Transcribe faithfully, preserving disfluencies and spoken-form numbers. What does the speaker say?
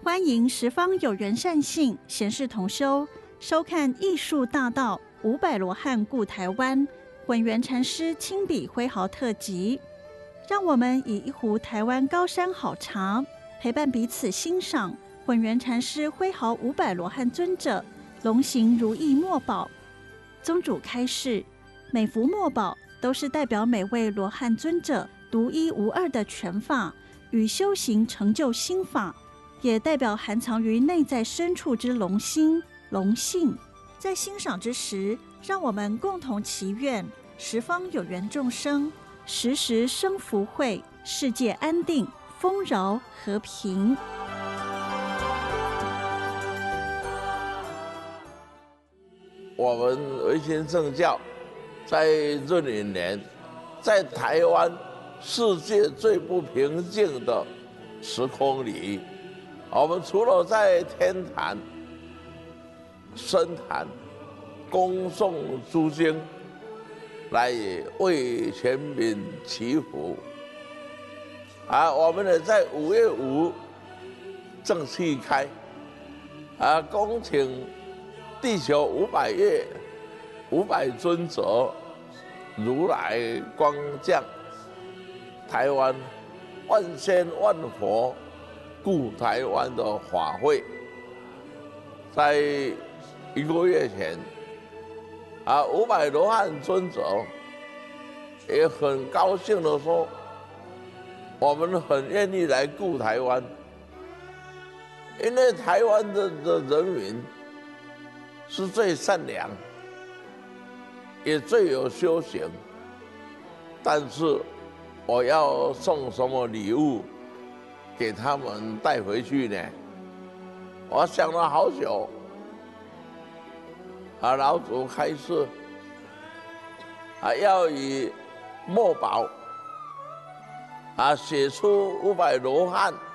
欢迎十方有缘善信贤士同修收看艺术大道五百罗汉顾台湾混元禅师亲笔挥毫特辑，让我们以一壶台湾高山好茶，陪伴彼此欣赏混元禅师挥毫五百罗汉尊者龙行如意墨宝。宗主开示，每幅墨宝都是代表每位罗汉尊者独一无二的权法与修行成就心法，也代表含藏于内在深处之龙心龙性。在欣赏之时，让我们共同祈愿十方有缘众生时时生福慧，世界安定丰饶和平。 我们维新正教在闰寅年，在台湾世界最不平静的时空里，我们除了在天坛、深坛恭诵诸经，来为全民祈福，啊，我们呢在五月五正气开，啊，恭请地球五百月五百尊者如来光降台湾，万仙万佛顾台湾的法会，在一个月前，啊，五百罗汉尊者也很高兴地说，我们很愿意来顾台湾，因为台湾的的人民是最善良，也最有修行。但是我要送什么礼物给他们带回去呢？我想了好久，啊，老祖开示，啊，要以墨宝，啊，写出五百罗汉